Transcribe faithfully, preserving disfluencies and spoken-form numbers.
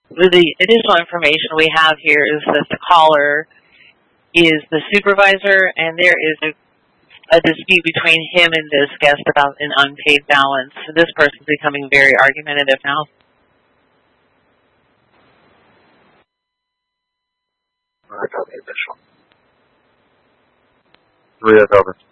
the additional information we have here is that the caller is the supervisor, and there is a, a dispute between him and this guest about an unpaid balance. This person's becoming very argumentative now. I got the additional. Three is over.